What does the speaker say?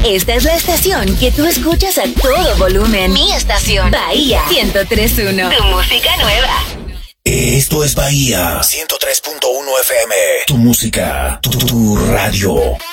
Esta es la estación que tú escuchas a todo volumen. Mi estación. Bahía 103.1. Tu música nueva. Esto es Bahía 103.1 FM. Tu música, tu radio.